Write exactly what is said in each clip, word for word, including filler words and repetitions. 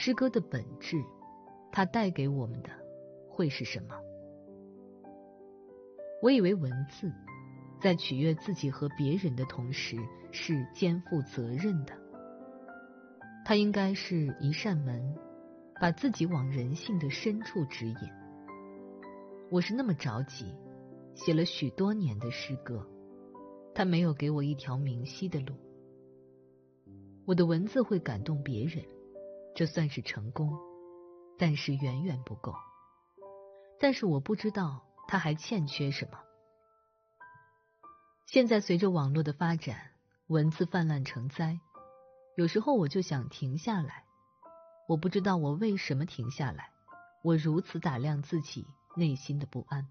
诗歌的本质，它带给我们的会是什么？我以为文字在取悦自己和别人的同时是肩负责任的，它应该是一扇门，把自己往人性的深处指引。我是那么着急，写了许多年的诗歌，它没有给我一条明晰的路。我的文字会感动别人，这算是成功，但是远远不够。但是我不知道它还欠缺什么。现在随着网络的发展，文字泛滥成灾，有时候我就想停下来。我不知道我为什么停下来，我如此打量自己内心的不安。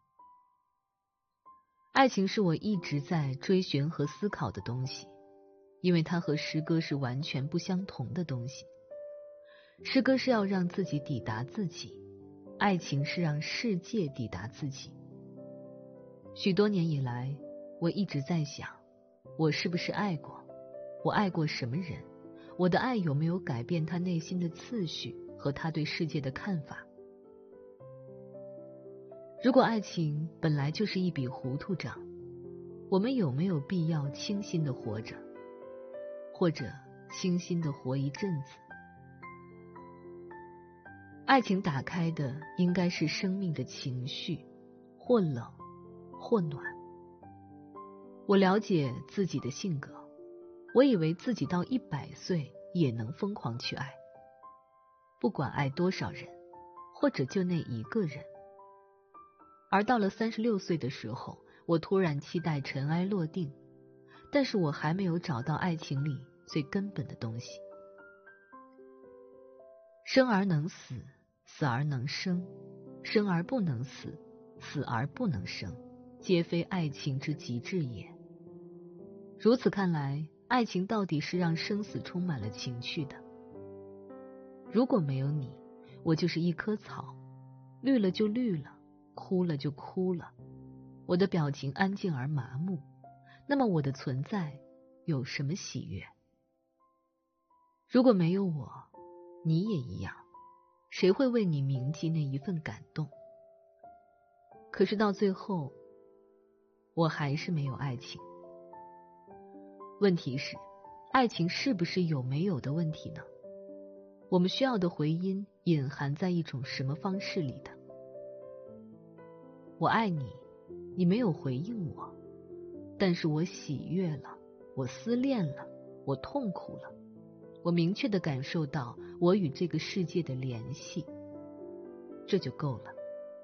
爱情是我一直在追寻和思考的东西，因为它和诗歌是完全不相同的东西。诗歌是要让自己抵达自己，爱情是让世界抵达自己。许多年以来，我一直在想，我是不是爱过？我爱过什么人？我的爱有没有改变他内心的次序和他对世界的看法？如果爱情本来就是一笔糊涂账，我们有没有必要清新的活着，或者清新的活一阵子？爱情打开的应该是生命的情绪，或冷或暖。我了解自己的性格，我以为自己到一百岁也能疯狂去爱，不管爱多少人，或者就那一个人。而到了三十六岁的时候，我突然期待尘埃落定，但是我还没有找到爱情里最根本的东西。生而能死，死而能生，生而不能死，死而不能生，皆非爱情之极致也。如此看来，爱情到底是让生死充满了情趣的。如果没有你，我就是一棵草，绿了就绿了，哭了就哭了，我的表情安静而麻木，那么我的存在有什么喜悦？如果没有我，你也一样，谁会为你铭记那一份感动？可是到最后，我还是没有爱情。问题是，爱情是不是有没有的问题呢？我们需要的回音隐含在一种什么方式里的？我爱你，你没有回应我，但是我喜悦了，我思恋了，我痛苦了，我明确地感受到我与这个世界的联系，这就够了。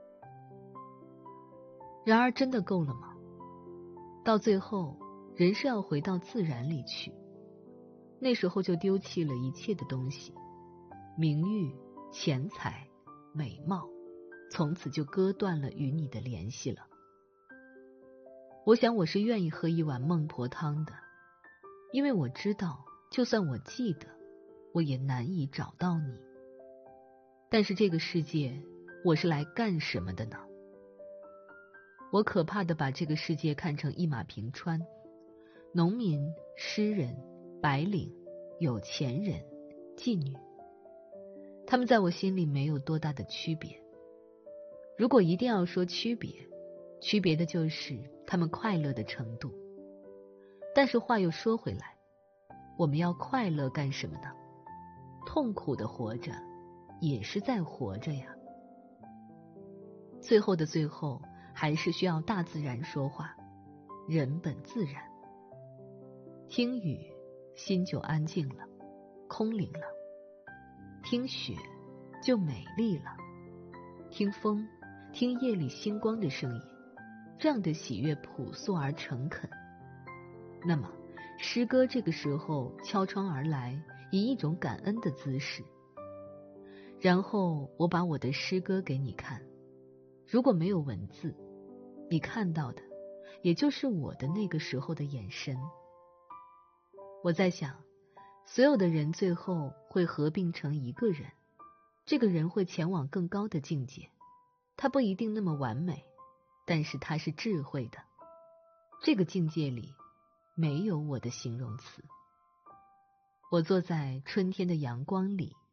然而真的够了吗？到最后，人是要回到自然里去，那时候就丢弃了一切的东西，名誉、钱财、美貌，从此就割断了与你的联系了。我想我是愿意喝一碗孟婆汤的，因为我知道，就算我记得，我也难以找到你。但是这个世界，我是来干什么的呢？我可怕地把这个世界看成一马平川，农民、诗人、白领、有钱人、妓女，他们在我心里没有多大的区别。如果一定要说区别，区别的就是他们快乐的程度。但是话又说回来，我们要快乐干什么呢？痛苦的活着，也是在活着呀。最后的最后，还是需要大自然说话，人本自然。听雨，心就安静了，空灵了；听雪，就美丽了；听风，听夜里星光的声音，这样的喜悦朴素而诚恳。那么，诗歌这个时候敲窗而来，以一种感恩的姿势。然后我把我的诗歌给你看，如果没有文字，你看到的也就是我的那个时候的眼神。我在想，所有的人最后会合并成一个人，这个人会前往更高的境界，他不一定那么完美，但是他是智慧的。这个境界里没有我的形容词。我坐在春天的阳光里，